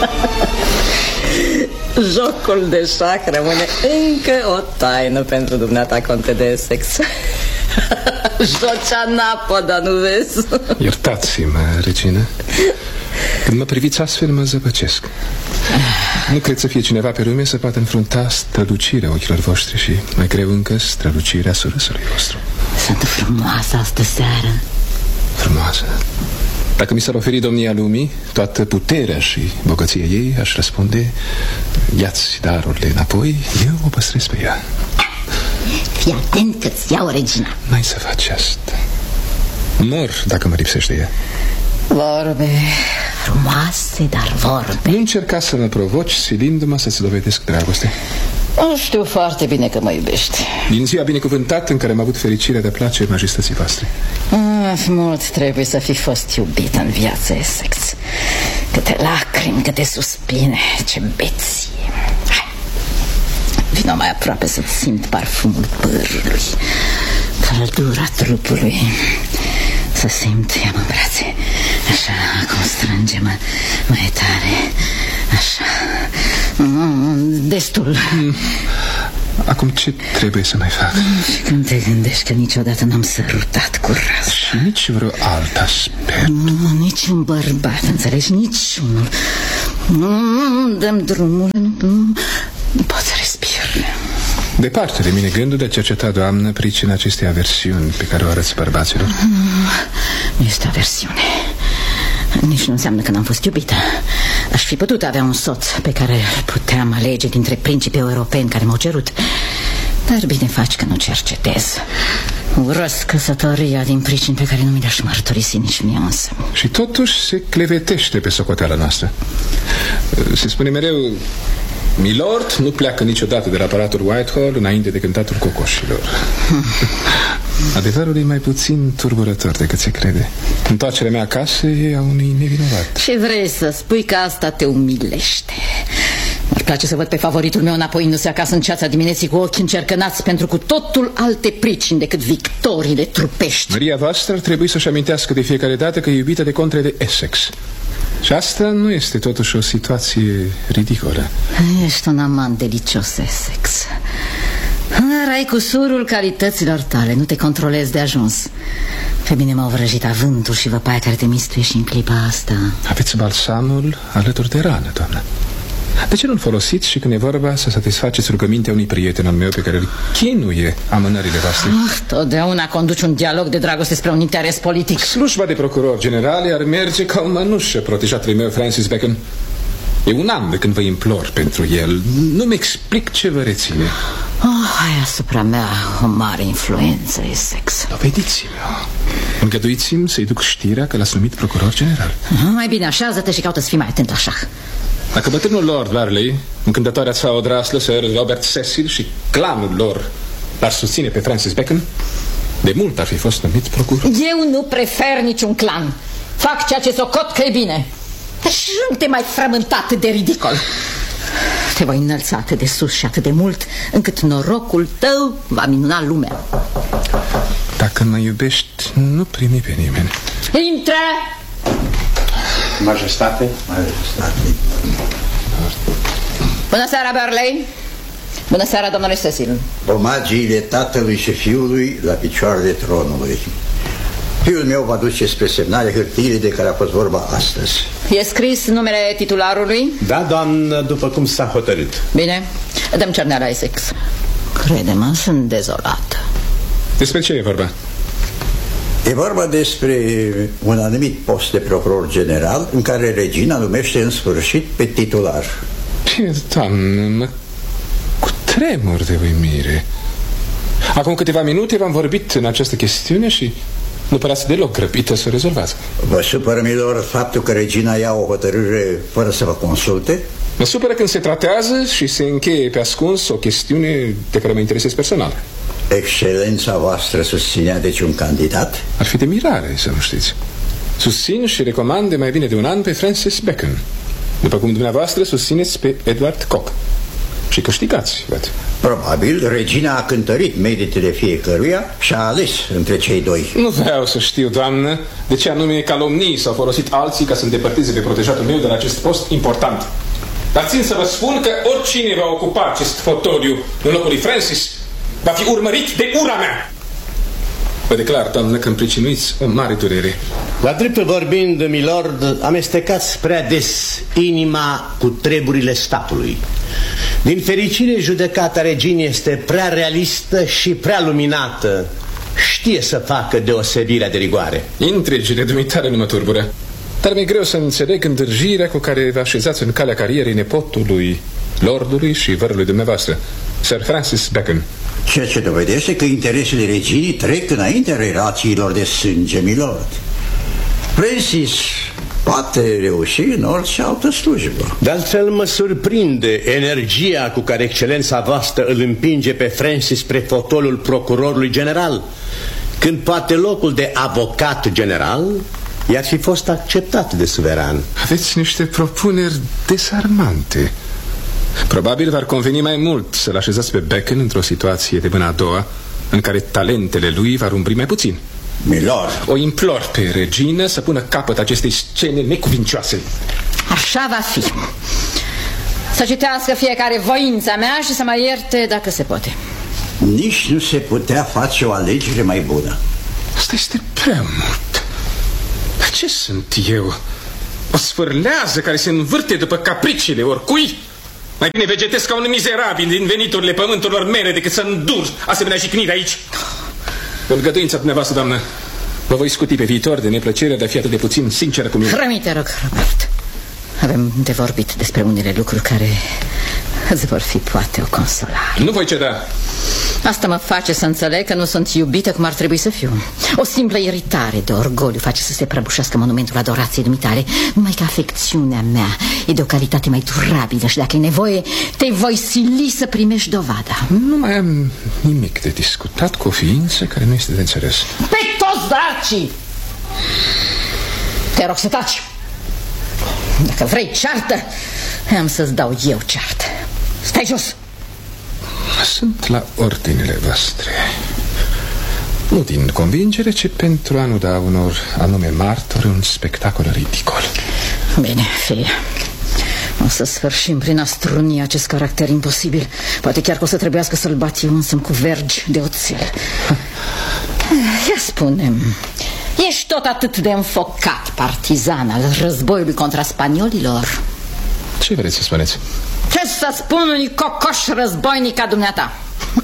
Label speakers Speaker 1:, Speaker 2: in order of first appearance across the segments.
Speaker 1: Jocul de șah rămâne încă o taină pentru dumneata, conte de Essex. Jocea napoda, nu vezi?
Speaker 2: Iertați-mă, regină. Când mă priviți astfel, mă zăpăcesc. Nu cred să fie cineva pe lume să poată înfrunta strălucirea ochilor voștri și, mai greu încă, strălucirea surâsului vostru.
Speaker 1: Sunt frumoasă astă seară.
Speaker 2: Frumoasă? Dacă mi s-ar oferi domnia lumii toată puterea și bogăția ei, aș răspunde: ia-ți darurile înapoi, eu o păstrez pe ea.
Speaker 1: Fii atent că-ți iau, regina.
Speaker 2: N-ai să faci asta. Mor dacă mă lipsește ea.
Speaker 1: Vorbe frumoase, dar vorbe.
Speaker 2: Nu încerca să mă provoci silindu-mă să-ți dovedesc dragoste.
Speaker 1: Nu știu foarte bine că mă iubești.
Speaker 2: Din ziua binecuvântată în care am avut fericirea de a place majestății voastre.
Speaker 1: Mult trebuie să fi fost iubit în viață, Essex. Câte lacrimi, câte suspine, ce beție. Hai, vino mai aproape să-ți simt parfumul părului, căldura trupului. Să simt, ia-mă în brațe. Așa, acum strânge-mă mai tare. Așa. Destul.
Speaker 2: Acum ce trebuie să mai fac?
Speaker 1: Și când te gândești că niciodată n-am sărutat cu rază.
Speaker 2: Și nici vreo alta, sper.
Speaker 1: Niciun bărbat, înțelegi? Niciunul. Dăm drumul. Nu pot să respir.
Speaker 2: Departe de mine gândul de a cerceta, doamnă, pricina acestei aversiuni pe care o arăți bărbaților.
Speaker 1: Nu este aversiune. Nici nu înseamnă că n-am fost iubită. Aș fi putut avea un soț pe care îl puteam alege dintre principii europeni care m-au cerut. Dar bine faci că nu cercetez. Urăsc căsătoria din pricini pe care nu mi le-aș mărturisi nici mie însă.
Speaker 2: Și totuși se clevetește pe socoteala noastră. Se spune mereu: milord nu pleacă niciodată de la Palatul Whitehall înainte de cântatul cocoșilor. Adevărul e mai puțin turburător decât se crede. Întoarcerea mea acasă e a unui nevinovat.
Speaker 1: Ce vrei să spui? Că asta te umilește? Mi-ar place să văd pe favoritul meu înapoiindu-se acasă în ceața dimineții cu ochii încercănați pentru cu totul alte pricini decât victoriile trupești.
Speaker 2: Maria voastră ar trebui să-și amintească de fiecare dată că e iubită de contrele de Essex. Și asta nu este totuși o situație ridicolă.
Speaker 1: Ești un amant delicios, Essex. Dar ai cusurul calităților tale. Nu te controlezi de ajuns. Pe mine m-au vrăjit avântul și văpaia care te mistuie și în clipa asta.
Speaker 2: Aveți balsamul alături de rană, doamnă. De ce nu-l folosiți și când e vorba să satisfaceți rugămintea unui prieten al meu pe care îl chinuie amânările voastre?
Speaker 1: Totdeauna conduci un dialog de dragoste spre un interes politic.
Speaker 2: Slujba de procuror general ar merge ca o mănușă protejatului meu, Francis Bacon. E un an de când vă implor pentru el. Nu-mi explic ce vă reține.
Speaker 1: Ai asupra mea o mare influență, Essex.
Speaker 2: Dovediți-mi-o. Îngăduiți-mi să-i duc știrea că l-ați numit procuror general.
Speaker 1: Mai bine așează-te și caută să fii mai atent la șah.
Speaker 2: Dacă bătrânul Lord Varley, încântătoarea sa odraslă, Sir Robert Cecil și clanul lor l-ar susține pe Francis Bacon, de mult ar fi fost numit procuror.
Speaker 1: Eu nu prefer niciun clan. Fac ceea ce socot că e bine. Dar și nu te mai frământa atât de ridicol. Te voi înălța atât de sus și atât de mult încât norocul tău va minuna lumea.
Speaker 2: Dacă mă iubești, nu primi pe nimeni.
Speaker 1: Intră!
Speaker 3: Majestate.
Speaker 1: Bună seara, Burley. Bună seara, domnule Cecil.
Speaker 3: Omagiile tatălui și fiului la picioarele tronului. Fiul meu va duce spre semnare hârtiile de care a fost vorba astăzi.
Speaker 1: E scris numele titularului?
Speaker 4: Da, doamnă, după cum s-a hotărât.
Speaker 1: Bine, dăm cerneala, Essex. Crede-mă, sunt dezolată.
Speaker 2: Despre ce e vorba?
Speaker 3: E vorba despre un anumit post de procuror general în care regina numește în sfârșit pe titular.
Speaker 2: Bine, doamnă, mă cutremur de uimire. Acum câteva minute v-am vorbit în această chestiune și nu păreați deloc grăbită să o rezolvați.
Speaker 3: Vă supără, milor, faptul că regina ia o hotărâre fără să vă consulte?
Speaker 2: Mă supără când se tratează și se încheie pe ascuns o chestiune de care mă interesez personal.
Speaker 3: Excelența voastră susținea deci un candidat?
Speaker 2: Ar fi de mirare să nu știți. Susțin și recomand de mai bine de un an pe Francis Bacon, după cum dumneavoastră susțineți pe Edward Coke. Și câștigați, văd.
Speaker 3: Probabil regina a cântărit meritele fiecăruia și a ales între cei doi.
Speaker 2: Nu vreau să știu, doamnă, de ce anume calomnii s-au folosit alții ca să îndepărteze pe protejatul meu de la acest post important. Dar țin să vă spun că oricine va ocupa acest fotoliu în locul lui Francis va fi urmărit de ura mea. Vă declar, doamnă, că îmi pricinuiți o mare durere.
Speaker 4: La dreptul vorbind, milord, amestecați prea des inima cu treburile statului. Din fericire, judecata reginei este prea realistă și prea luminată. Știe să facă deosebirea de rigoare.
Speaker 2: Intrigile dumitale nu mă turbură, dar mi-e greu să înțeleg îndârjirea cu care vă așezați în calea carierei nepotului, lordului și vărului dumneavoastră, Sir Francis Bacon.
Speaker 3: Ceea ce dovedește că interesele reginii trec înaintea relațiilor de sânge, milord. Francis poate reuși în orice altă slujbă.
Speaker 4: De altfel mă surprinde energia cu care excelența voastră îl împinge pe Francis spre fotolul procurorului general, când poate locul de avocat general i-ar fi fost acceptat de suveran.
Speaker 2: Aveți niște propuneri desarmante. Probabil v-ar conveni mai mult să-l așezați pe Bacon într-o situație de mâna a doua, în care talentele lui v-ar umbri mai puțin.
Speaker 3: Milord,
Speaker 2: O implor pe regină să pună capăt acestei scene necuvincioase.
Speaker 1: Așa va fi. Să citească fiecare voința mea și să mă ierte dacă se poate.
Speaker 3: nici nu se putea face o alegere mai bună.
Speaker 2: Asta este prea mult. Ce sunt eu? O sfârlează care se învârte după capriciile oricui? Mai bine vegetez ca un mizerabil din veniturile pământurilor mele decât să îndur asemenea jigniri aici. Cu îngăduința dumneavoastră, doamnă, vă voi scuti pe viitor de neplăcerea de a fi atât de puțin sinceră cu mine.
Speaker 1: Rămâi, te rog, Robert. Avem de vorbit despre unele lucruri care îți vor fi poate o consolare.
Speaker 2: Nu voi ceda.
Speaker 1: Asta mă face să înțeleg că nu sunt iubită cum ar trebui să fiu. O simplă iritare de orgoliu face să se prăbușească monumentul adorației dumitale. Numai că afecțiunea mea e de o calitate mai durabilă și dacă e nevoie, te voi sili să primești dovada.
Speaker 2: Nu mai am nimic de discutat cu o ființă care nu este de înțeles.
Speaker 1: Pe toți dracii! Te rog să taci. Dacă vrei ceartă, am să-ți dau eu ceartă. Stai jos!
Speaker 2: Sunt la ordinele voastre. Nu din convingere, ci pentru a nu da unor anume martori un spectacol ridicol.
Speaker 1: Bine, fie. O să sfârșim prin a struni acest caracter imposibil. Poate chiar că o să trebuiască să-l bat eu însumi cu vergi de oțel. Ia spune-mi, ești tot atât de înfocat partizan al războiului contra spaniolilor?
Speaker 2: Ce vreți să spuneți?
Speaker 1: Ce să spun unui cocoș războinic ca dumneata?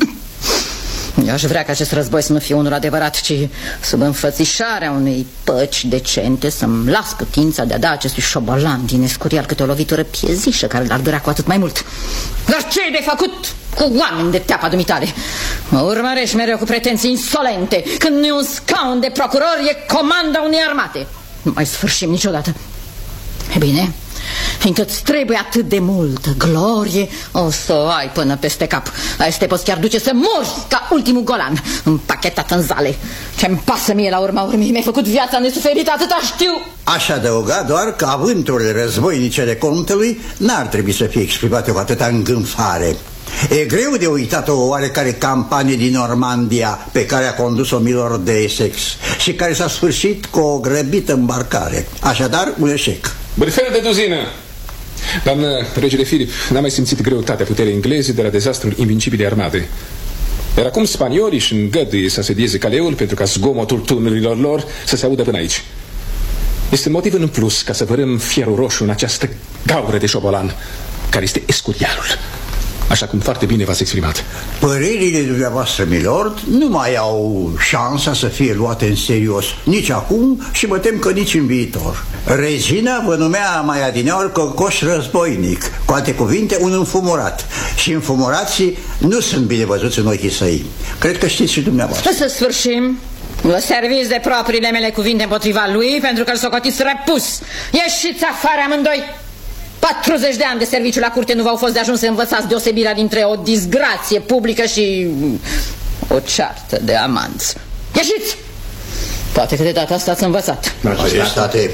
Speaker 1: Eu aș vrea ca acest război să nu fie unul adevărat, ci sub înfățișarea unei păci decente să-mi las putința de a da acestui șobolan din Escurial câte o lovitură piezișă care l-ar durea cu atât mai mult. Dar ce-i de făcut cu oameni de teapa dumitale? Mă urmărești mereu cu pretenții insolente, când nu e un scaun de procuror, e comanda unei armate. Nu mai sfârșim niciodată. E bine, fiindcă-ți trebuie atât de multă glorie, o să o ai până peste cap. Ai să te poți chiar duce să mori ca ultimul golan, împachetat în zale. Ce-mi pasă mie la urma urmei, mi-ai făcut viața nesuferită, atâta știu.
Speaker 3: Aș adăuga doar că avânturile războinice ale contelui n-ar trebui să fie exprimate cu atâta îngânfare. E greu de uitat o oarecare campanie din Normandia pe care a condus-o Milord de Essex și care s-a sfârșit cu o grăbită îmbarcare. Așadar, un eșec.
Speaker 2: Bârfel de duzină! Doamnă, regele Filip n-a mai simțit greutatea puterii engleze de la dezastrul invincibile armate. Iar acum spaniolii își îngăduie să asedieze Caleul pentru ca zgomotul tunurilor lor să se audă până aici. Este motiv în plus ca să vărâm fierul roșu în această gaură de șobolan care este Escurialul, așa cum foarte bine v-ați exprimat.
Speaker 3: Părerile dumneavoastră, milord, nu mai au șansa să fie luate în serios nici acum și mă tem că nici în viitor. Regina vă numea mai adineori cocoș războinic, cu alte cuvinte, un înfumurat. Și înfumurații nu sunt bine văzuți în ochii săi. Cred că știți și dumneavoastră.
Speaker 1: Să sfârșim. Vă serviți de propriile mele cuvinte împotriva lui, pentru că îl socotiți răpus. Ieșiți afară amândoi. 40 de ani de serviciu la curte nu v-au fost de ajuns să învățați deosebirea dintre o disgrație publică și o ceartă de amanți. Ieșiți! Poate că de data asta ați învățat.
Speaker 3: Majestate.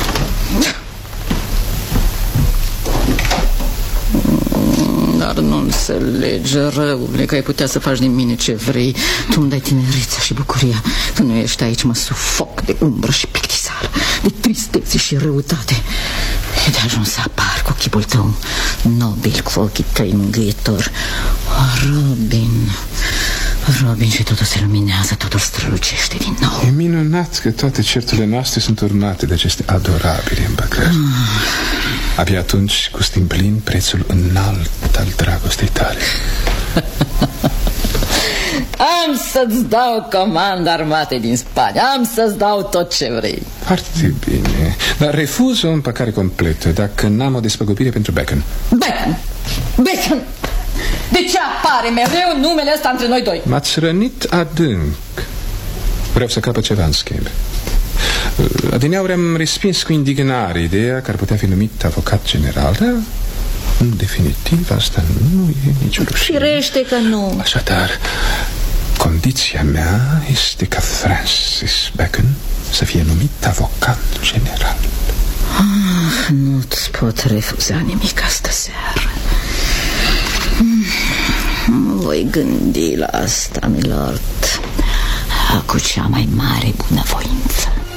Speaker 1: Dar nu înțelege, răule, că ai putea să faci din mine ce vrei. Tu îmi dai tinerețea și bucuria. Când nu ești aici mă sufoc de umbră și plictisală, de tristețe și răutate. E de ajuns să apar cu chipul tău nobil, cu ochii tăi mângâietori. Robin, și totul se luminează, totul strălucește din nou.
Speaker 2: E minunat că toate certurile noastre sunt urmate de aceste adorabile împăcări. Abia atunci gustim plin prețul înalt al dragostei tale.
Speaker 1: Am să-ți dau comandă armatei din Spania. Am să-ți dau tot ce vrei.
Speaker 2: Foarte bine, dar refuz o împăcare completă dacă n-am o despăgubire pentru Bacon.
Speaker 1: Bacon! De ce apare mereu numele ăsta între noi doi?
Speaker 2: M-ați rănit adânc. Vreau să capăt ceva în schimb. Adineauri am respins cu indignare ideea că ar putea fi numit avocat general, dar în definitiv asta nu e nicio rușine.
Speaker 1: Firește că nu.
Speaker 2: Așadar, condiția mea este ca Francis Bacon să fie numit avocat general.
Speaker 1: Nu-ți pot refuza nimic astă seară. Voi gândi la asta, milord, cu cea mai mare bunăvoință.